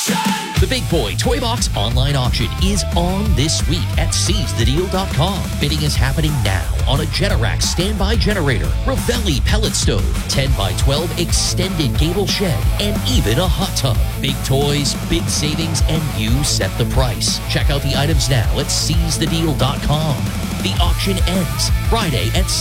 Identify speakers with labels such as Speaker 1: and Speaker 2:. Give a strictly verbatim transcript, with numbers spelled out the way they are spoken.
Speaker 1: The Big Boy Toy Box online auction is on this week at seize the deal dot com. Bidding is happening now on a Generac standby generator, Ravelli pellet stove, ten by twelve extended gable shed, and even a hot tub. Big toys, big savings, and you set the price. Check out the items now at seize the deal dot com. The auction ends Friday at